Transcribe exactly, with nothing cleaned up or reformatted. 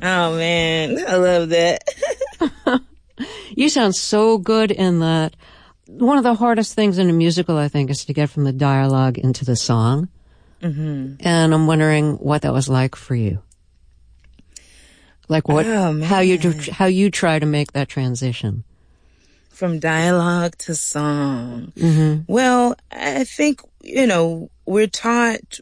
Oh, man. I love that. You sound so good in that. One of the hardest things in a musical, I think, is to get from the dialogue into the song. Mm-hmm. And I'm wondering what that was like for you. Like what, oh, how you, how you try to make that transition. From dialogue to song. Mm-hmm. Well, I think, you know, we're taught